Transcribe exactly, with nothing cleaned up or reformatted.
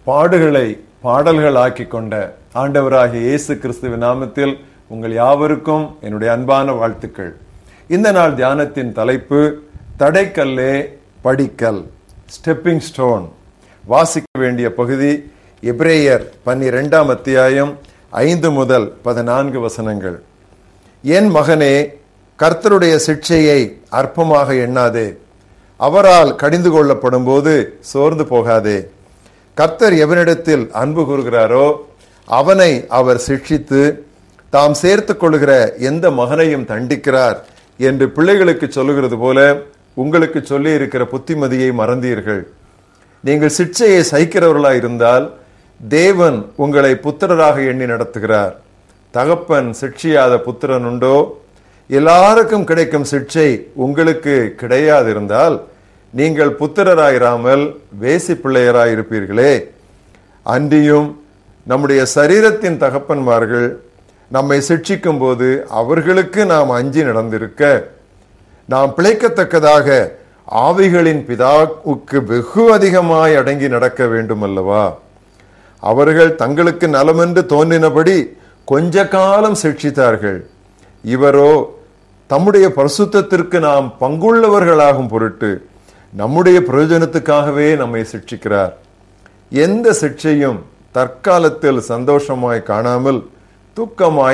பாடுகளை பாடல்கள் ஆக்கி கொண்ட ஆண்டவராகிய இயேசு கிறிஸ்துவின் நாமத்தில் உங்கள் யாவருக்கும் என்னுடைய அன்பான வாழ்த்துக்கள். இந்த நாள் தியானத்தின் தலைப்பு தடைக்கல்லே படிக்கல், ஸ்டெப்பிங் ஸ்டோன். வாசிக்க வேண்டிய பகுதி எபிரேயர் பன்னிரெண்டாம் அத்தியாயம் ஐந்து முதல் பதினான்கு வசனங்கள். என் மகனே, கர்த்தருடைய சிட்சையை அற்பமாக எண்ணாதே. அவரால் கடிந்து கொள்ளப்படும் போது சோர்ந்து போகாதே. கர்த்தர் எவனிடத்தில் அன்பு கூறுகிறாரோ அவனை அவர் சிட்சித்து தாம் சேர்த்து கொள்கிற எந்த மகனையும் தண்டிக்கிறார் என்று பிள்ளைகளுக்கு சொல்லுகிறது போல உங்களுக்கு சொல்லி இருக்கிற புத்திமதியை மறந்தீர்கள். நீங்கள் சிட்சையை சகிக்கிறவர்களாய் இருந்தால் தேவன் உங்களை புத்திரராக எண்ணி நடத்துகிறார். தகப்பன் சிட்சியாத புத்திரன் உண்டோ? எல்லாருக்கும் கிடைக்கும் சிட்சை உங்களுக்கு கிடையாதிருந்தால் நீங்கள் புத்திரராயிராமல் வேசி பிள்ளையராயிருப்பீர்களே. அன்றியும் நம்முடைய சரீரத்தின் தகப்பன்மார்கள் நம்மை சிட்சிக்கும் போது அவர்களுக்கு நாம் அஞ்சி நடந்திருக்க, நாம் பிழைக்கத்தக்கதாக ஆவிகளின் பிதாவுக்கு வெகு அதிகமாய் அடங்கி நடக்க வேண்டும் அல்லவா? அவர்கள் தங்களுக்கு நலமென்று தோன்றினபடி கொஞ்ச காலம் சிட்சித்தார்கள். இவரோ தம்முடைய பரிசுத்தத்திற்கு நாம் பங்குள்ளவர்களாகும் பொருட்டு நம்முடைய பிரயோஜனத்துக்காகவே நம்மை சிட்சிக்கிறார். எந்த சிட்சையும் தற்காலத்தில் சந்தோஷமாய் காணாமல் துக்கமாய்